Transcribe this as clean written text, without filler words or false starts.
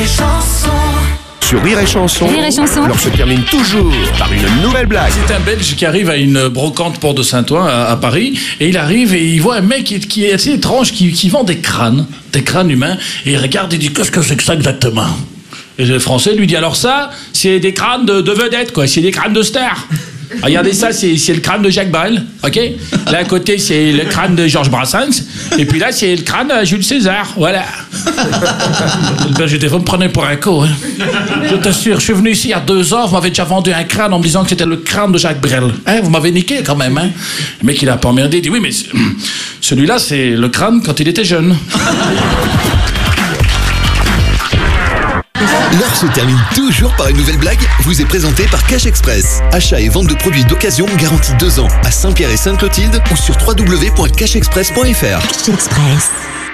et Chanson. Sur Rire et Chanson, l'heure se termine toujours par une nouvelle blague. C'est un Belge qui arrive à une brocante Port de Saint-Ouen à Paris, et il arrive et il voit un mec qui est assez étrange, qui vend des crânes humains, et il regarde et dit qu'est-ce que c'est que ça exactement? Et le Français lui dit alors ça, c'est des crânes de vedettes, quoi, c'est des crânes de stars. Regardez ça, c'est le crâne de Jacques Brel, ok? Là à côté c'est le crâne de Georges Brassens, et puis là c'est le crâne de Jules César, voilà. Ben, j'étais, vous me prenez pour un con, hein. Je t'assure, je suis venu ici il y a 2 ans, vous m'avez déjà vendu un crâne en me disant que c'était le crâne de Jacques Brel. Hein, vous m'avez niqué quand même, hein? Le mec il a pas emmerdé, il dit oui mais celui-là c'est le crâne quand il était jeune. L'heure se termine toujours par une nouvelle blague, vous est présentée par Cash Express. Achat et vente de produits d'occasion garantis 2 ans à Saint-Pierre et Sainte-Clotilde ou sur www.cashexpress.fr. Cash Express.